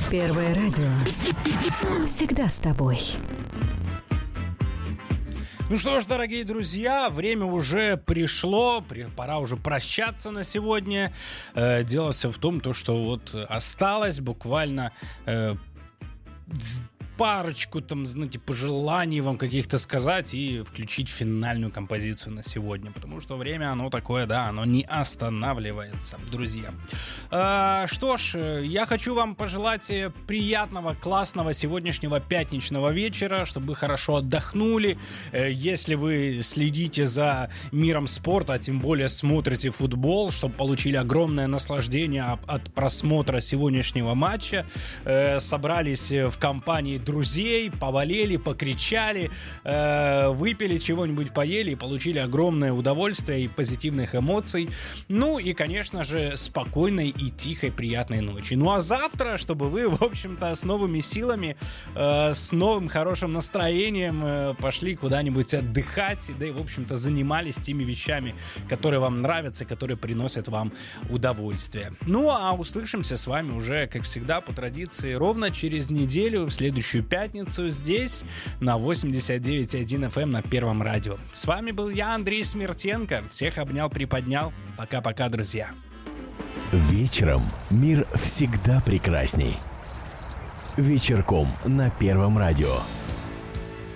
Первое радио. Всегда с тобой. Ну что ж, дорогие друзья, время уже пришло, пора уже прощаться на сегодня. Дело все в том, что вот осталось буквально парочку там, знаете, пожеланий вам каких-то сказать и включить финальную композицию на сегодня, потому что время, оно такое, да, оно не останавливается, друзья. Что ж, я хочу вам пожелать приятного, классного сегодняшнего пятничного вечера, чтобы вы хорошо отдохнули. Если вы следите за миром спорта, а тем более смотрите футбол, чтобы получили огромное наслаждение от просмотра сегодняшнего матча, собрались в компании друзей, поболели, покричали, выпили чего-нибудь, поели и получили огромное удовольствие и позитивных эмоций. Ну и, конечно же, спокойной и тихой, приятной ночи. Ну а завтра, чтобы вы, в общем-то, с новыми силами, с новым хорошим настроением пошли куда-нибудь отдыхать, да и, в общем-то, занимались теми вещами, которые вам нравятся, которые приносят вам удовольствие. Ну а услышимся с вами уже, как всегда, по традиции, ровно через неделю, в следующую пятницу, здесь, на 89.1 FM на Первом радио. С вами был я, Андрей Смертенко. Всех обнял, приподнял. Пока-пока, друзья. Вечером мир всегда прекрасней. Вечерком на Первом радио.